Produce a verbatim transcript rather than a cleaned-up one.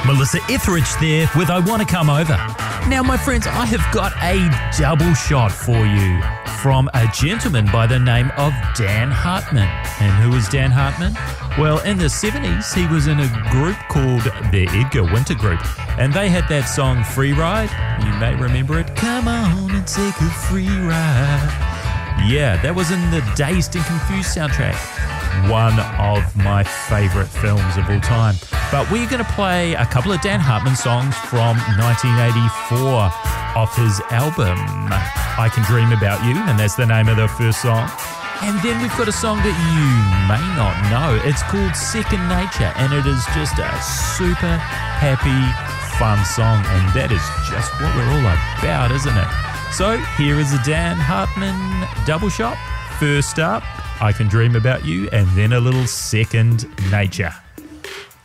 Melissa Etheridge there with I Want to Come Over. Now, my friends, I have got a double shot for you from a gentleman by the name of Dan Hartman. And who is Dan Hartman? Well, in the seventies, he was in a group called the Edgar Winter Group, and they had that song Free Ride. You may remember it. Come on and take a free ride. Yeah, that was in the Dazed and Confused soundtrack. One of my favourite films of all time. But we're going to play a couple of Dan Hartman songs from nineteen eighty-four off his album I Can Dream About You, and that's the name of the first song. And then we've got a song that you may not know. It's called Second Nature, and it is just a super happy, fun song, and that is just what we're all about, isn't it? So here is a Dan Hartman double shot. First up, I Can Dream About You, and then a little Second Nature.